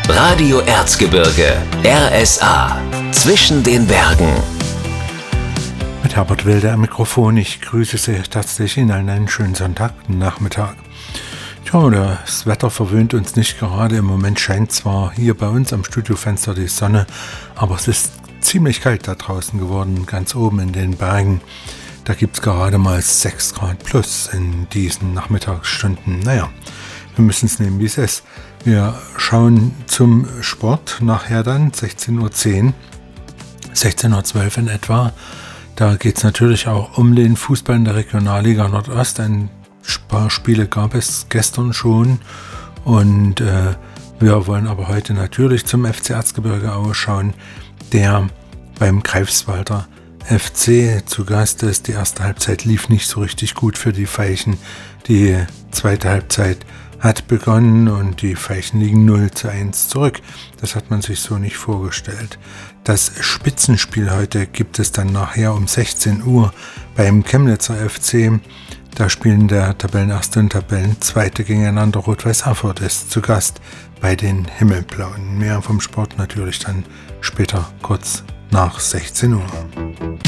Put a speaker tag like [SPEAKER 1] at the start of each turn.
[SPEAKER 1] Radio Erzgebirge, RSA, zwischen den Bergen.
[SPEAKER 2] Mit Herbert Wilde am Mikrofon. Ich grüße Sie herzlich Ihnen einen schönen Sonntagnachmittag. Tja, das Wetter verwöhnt uns nicht gerade. Im Moment scheint zwar hier bei uns am Studiofenster die Sonne, aber es ist ziemlich kalt da draußen geworden, ganz oben in den Bergen. Da gibt es gerade mal 6 Grad plus in diesen Nachmittagsstunden. Naja, wir müssen es nehmen, wie es ist. Wir schauen zum Sport nachher dann, 16:10 Uhr, 16:12 Uhr in etwa. Da geht es natürlich auch um den Fußball in der Regionalliga Nordost. Ein paar Spiele gab es gestern schon. Und wir wollen aber heute natürlich zum FC Erzgebirge ausschauen, der beim Greifswalder FC zu Gast ist. Die erste Halbzeit lief nicht so richtig gut für die Veilchen. Die zweite Halbzeit hat begonnen und die Veilchen liegen 0:1 zurück. Das hat man sich so nicht vorgestellt. Das Spitzenspiel heute gibt es dann nachher um 16 Uhr beim Chemnitzer FC. Da spielen der Tabellenerste und Tabellenzweite gegeneinander. Rot-Weiß Erfurt ist zu Gast bei den Himmelblauen. Mehr vom Sport natürlich dann später kurz nach 16 Uhr.